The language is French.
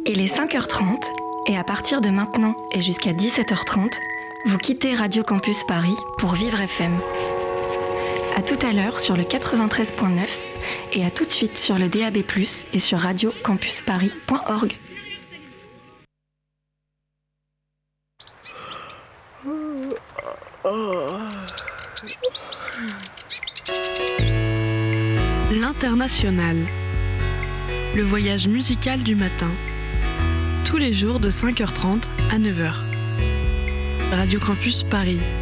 Il est 5h30 et à partir de maintenant et jusqu'à 17h30, vous quittez Radio Campus Paris pour Vivre FM. À tout à l'heure sur le 93.9 et à tout de suite sur le DAB+, et sur radiocampusparis.org. L'International, le voyage musical du matin, tous les jours de 5h30 à 9h. Radio Campus Paris.